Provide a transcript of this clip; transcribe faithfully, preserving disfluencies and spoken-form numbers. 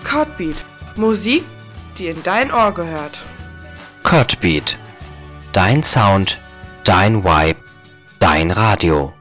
Codbeat. Musik, die in dein Ohr gehört. Codbeat. Dein Sound, dein Vibe, dein Radio.